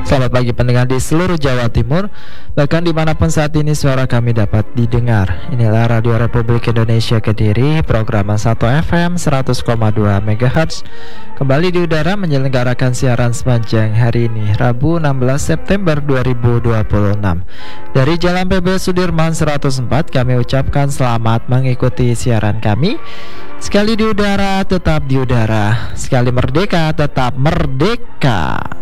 Selamat pagi pendengar di seluruh Jawa Timur, bahkan dimanapun saat ini suara kami dapat didengar. Inilah Radio Republik Indonesia Kediri, program 1 FM 100,2 MHz. Kembali di udara menyelenggarakan siaran sepanjang hari ini, Rabu 16 September 2026. Dari Jalan PB Sudirman 104, kami ucapkan selamat mengikuti siaran kami. Sekali di udara, tetap di udara. Sekali merdeka, tetap merdeka.